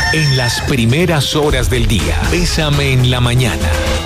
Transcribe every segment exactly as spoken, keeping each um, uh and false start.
En las primeras horas del día, Bésame en la mañana.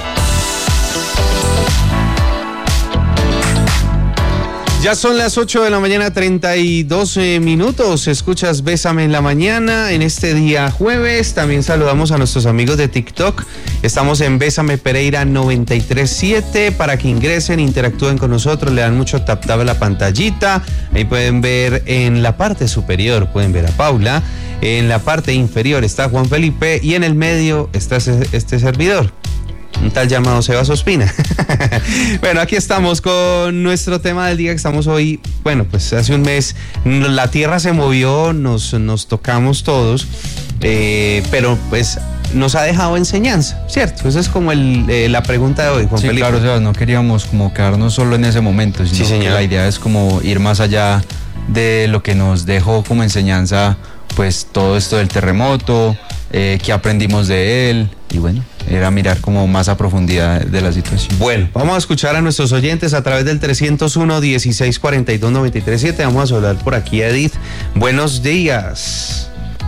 Ya son las ocho de la mañana, treinta y dos minutos. Escuchas Bésame en la mañana en este día jueves. También saludamos a nuestros amigos de TikTok. Estamos en Bésame Pereira noventa y tres siete para que ingresen, interactúen con nosotros, le dan mucho tap tap a la pantallita. Ahí pueden ver en la parte superior, pueden ver a Paula. En la parte inferior está Juan Felipe y en el medio está este servidor, un tal llamado Sebas Ospina. Bueno, aquí estamos con nuestro tema del día que estamos hoy. Bueno, pues hace un mes la tierra se movió, nos, nos tocamos todos, eh, pero pues nos ha dejado enseñanza, ¿cierto? Esa es como el, eh, la pregunta de hoy, Juan sí, Felipe. Claro, Sebas, no queríamos como quedarnos solo en ese momento, sino sí, que la idea es como ir más allá de lo que nos dejó como enseñanza, pues todo esto del terremoto, eh, qué aprendimos de él, y bueno, era mirar como más a profundidad de la situación. Bueno, vamos a escuchar a nuestros oyentes a través del trescientos uno, dieciséis cuarenta y dos, noventa y tres siete. Vamos a hablar por aquí a Edith. Buenos días.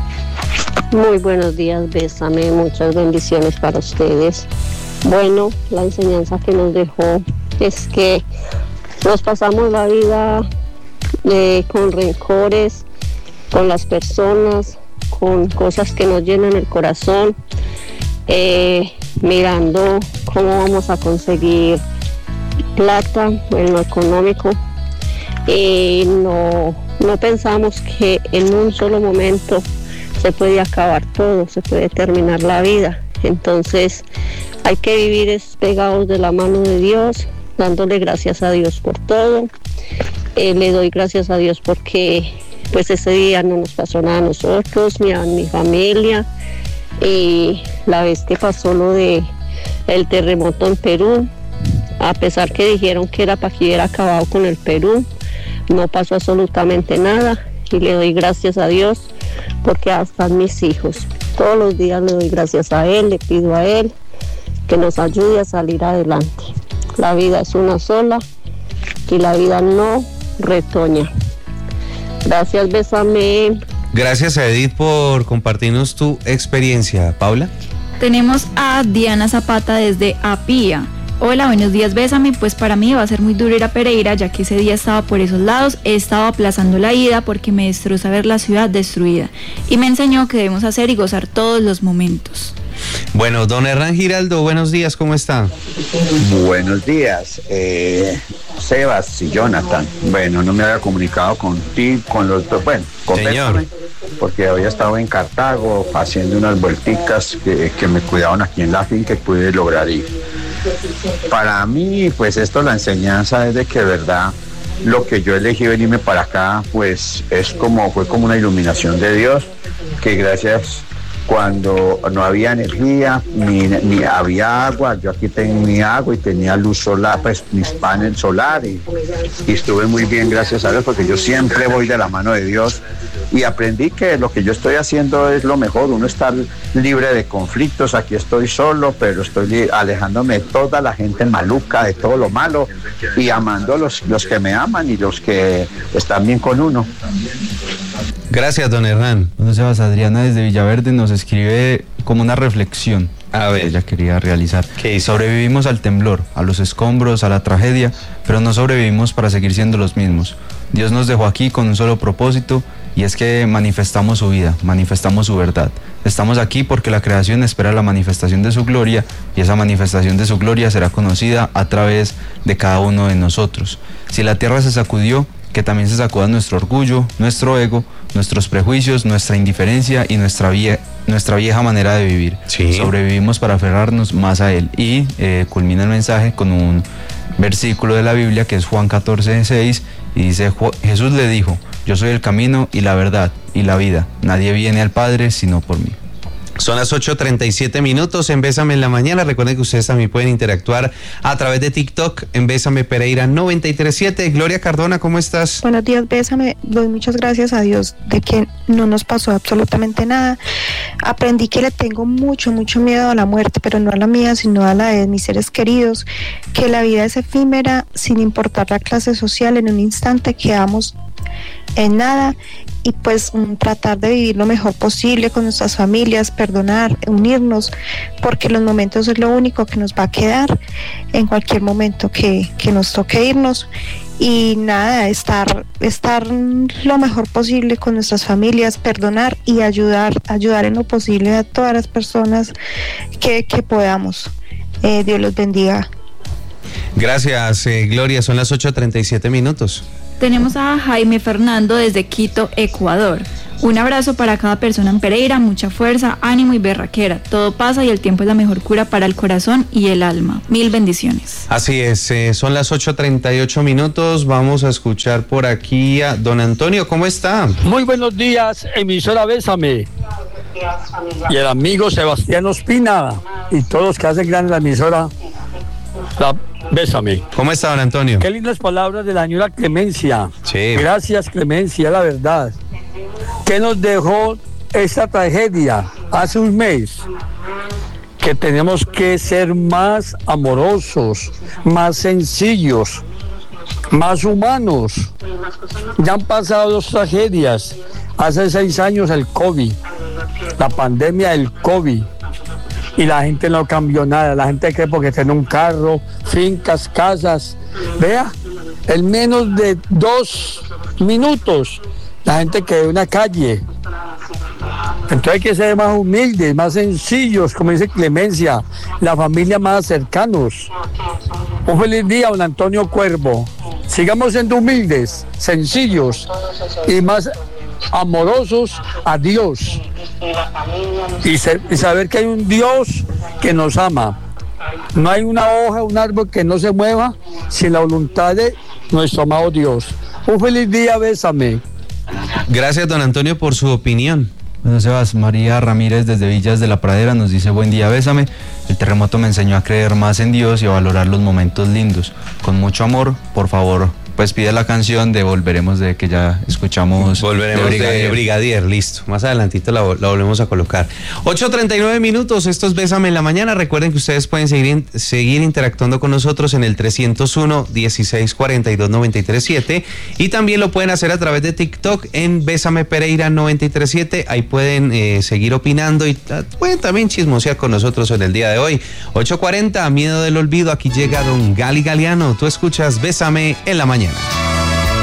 Muy buenos días, Bésame, muchas bendiciones para ustedes. Bueno, la enseñanza que nos dejó es que nos pasamos la vida eh, con rencores, con las personas, con cosas que nos llenan el corazón, eh, mirando cómo vamos a conseguir plata en lo económico, y no, no pensamos que en un solo momento se puede acabar todo, se puede terminar la vida. Entonces hay que vivir pegados de la mano de Dios, dándole gracias a Dios por todo. Eh, le doy gracias a Dios porque pues ese día no nos pasó nada a nosotros, ni a mi familia. Y la vez que pasó lo de el terremoto en Perú, a pesar que dijeron que era para que hubiera acabado con el Perú, no pasó absolutamente nada, y le doy gracias a Dios porque hasta mis hijos, todos los días le doy gracias a Él, le pido a Él que nos ayude a salir adelante. La vida es una sola y la vida no retoña. Gracias, Bésame. Gracias a Edith por compartirnos tu experiencia. Paula. Tenemos a Diana Zapata desde Apía. Hola, buenos días, Bésame. Pues para mí va a ser muy duro ir a Pereira, ya que ese día estaba por esos lados. He estado aplazando la ida porque me destroza ver la ciudad destruida. Y me enseñó que debemos hacer y gozar todos los momentos. Bueno, don Hernán Giraldo, buenos días, ¿cómo está? Buenos días, eh, Sebas y Jonathan. Bueno, no me había comunicado contigo, con los dos, bueno, con Bésame, porque había estado en Cartago haciendo unas vuelticas que, que me cuidaban aquí en la finca y pude lograr ir. Para mí, pues esto, la enseñanza es de que, verdad, lo que yo elegí venirme para acá, pues es como, fue como una iluminación de Dios, que gracias, cuando no había energía, ni, ni había agua, yo aquí tenía agua y tenía luz solar, pues mis paneles solares, y, y estuve muy bien, gracias a Dios, porque yo siempre voy de la mano de Dios, y aprendí que lo que yo estoy haciendo es lo mejor, uno estar libre de conflictos. Aquí estoy solo, pero estoy alejándome de toda la gente maluca, de todo lo malo, y amando a los, los que me aman y los que están bien con uno. Gracias, don Hernán. Bueno, Sebas, Adriana desde Villaverde nos escribe como una reflexión. A ver, ella quería realizar. ¿Qué? Sobrevivimos al temblor, a los escombros, a la tragedia, pero no sobrevivimos para seguir siendo los mismos. Dios nos dejó aquí con un solo propósito, y es que manifestamos su vida, manifestamos su verdad. Estamos aquí porque la creación espera la manifestación de su gloria, y esa manifestación de su gloria será conocida a través de cada uno de nosotros. Si la tierra se sacudió, que también se sacuda nuestro orgullo, nuestro ego, nuestros prejuicios, nuestra indiferencia y nuestra, vie nuestra vieja manera de vivir. Sí. Sobrevivimos para aferrarnos más a Él. Y eh, culmina el mensaje con un versículo de la Biblia que es Juan catorce, seis, y dice: Jesús le dijo: yo soy el camino y la verdad y la vida. Nadie viene al Padre sino por mí. Son las ocho treinta y siete minutos en Bésame en la mañana. Recuerden que ustedes también pueden interactuar a través de TikTok en Bésame Pereira noventa y tres siete. Gloria Cardona, ¿cómo estás? Buenos días, Bésame. Doy muchas gracias a Dios de que no nos pasó absolutamente nada. Aprendí que le tengo mucho, mucho miedo a la muerte, pero no a la mía, sino a la de mis seres queridos. Que la vida es efímera, sin importar la clase social. En un instante quedamos en nada, y pues um, tratar de vivir lo mejor posible con nuestras familias, perdonar, unirnos, porque los momentos es lo único que nos va a quedar en cualquier momento que, que nos toque irnos. Y nada, estar, estar lo mejor posible con nuestras familias, perdonar y ayudar, ayudar en lo posible a todas las personas que, que podamos. Eh, Dios los bendiga. Gracias, eh, Gloria. Son las ocho treinta y siete minutos. Tenemos a Jaime Fernando desde Quito, Ecuador. Un abrazo para cada persona en Pereira, mucha fuerza, ánimo y berraquera. Todo pasa y el tiempo es la mejor cura para el corazón y el alma. Mil bendiciones. Así es, eh, son las ocho treinta y ocho minutos. Vamos a escuchar por aquí a don Antonio. ¿Cómo está? Muy buenos días, emisora Bésame. Y el amigo Sebastián Ospina y todos los que hacen grande la emisora la Bésame. ¿Cómo está, don Antonio? Qué lindas palabras de la señora Clemencia. Sí. Gracias, Clemencia, la verdad. ¿Qué nos dejó esta tragedia hace un mes? Que tenemos que ser más amorosos, más sencillos, más humanos. Ya han pasado dos tragedias. Hace seis años el COVID, la pandemia del COVID. Y la gente no cambió nada. La gente cree porque tiene un carro, fincas, casas. Vea, en menos de dos minutos, la gente quedó en una calle. Entonces hay que ser más humildes, más sencillos, como dice Clemencia, la familia más cercanos. Un feliz día, don Antonio Cuervo. Sigamos siendo humildes, sencillos y más amorosos a Dios. Y, se, y saber que hay un Dios que nos ama. No hay una hoja, un árbol que no se mueva sin la voluntad de nuestro amado Dios. Un feliz día, Bésame. Gracias, don Antonio, por su opinión. Bueno, Sebas, María Ramírez desde Villas de la Pradera nos dice: buen día, Bésame. El terremoto me enseñó a creer más en Dios y a valorar los momentos lindos. Con mucho amor, por favor, pues pide la canción de Volveremos, de que ya escuchamos. Volveremos de Brigadier, de Brigadier listo. Más adelantito la, la volvemos a colocar. ocho treinta y nueve minutos, esto es Bésame en la mañana. Recuerden que ustedes pueden seguir, seguir interactuando con nosotros en el trescientos uno, dieciséis cuarenta y dos, noventa y tres siete y también lo pueden hacer a través de TikTok en Bésame Pereira noventa y tres siete. Ahí pueden eh, seguir opinando y uh, pueden también chismosear con nosotros en el día de hoy. ocho cuarenta, Miedo del Olvido. Aquí llega don Gali Galeano. Tú escuchas Bésame en la mañana.